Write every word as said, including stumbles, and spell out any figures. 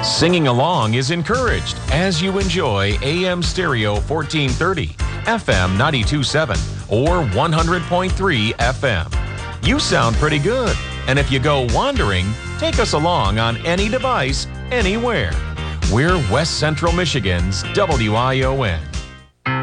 Singing along is encouraged as you enjoy A M Stereo fourteen thirty, F M ninety-two point seven, or one hundred point three F M. You sound pretty good, and if you go wandering, take us along on any device, anywhere. We're West Central Michigan's W I O N.